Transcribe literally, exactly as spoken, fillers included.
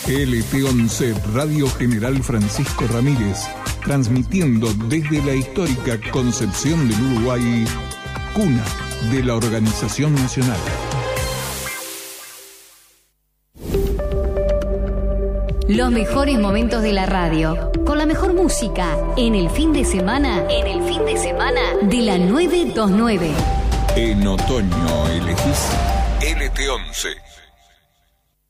L T once Radio General Francisco Ramírez, transmitiendo desde la histórica Concepción del Uruguay, cuna de la Organización Nacional. Los mejores momentos de la radio, con la mejor música, en el fin de semana, en el fin de semana de la nueve dos nueve. En otoño elegís L T once.